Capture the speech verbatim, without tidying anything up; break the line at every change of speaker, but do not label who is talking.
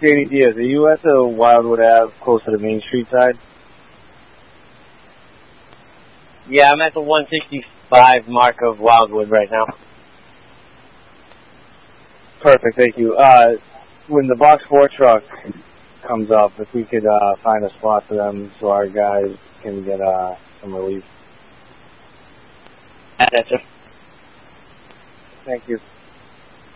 Danny Diaz, are you at the Wildwood Ave close to the Main Street side?
Yeah, I'm at the one sixty-five mark of Wildwood right now.
Perfect, thank you. Uh, when the Box four truck comes up, if we could uh, find a spot for them so our guys can get uh, some relief.
That's it.
Thank you.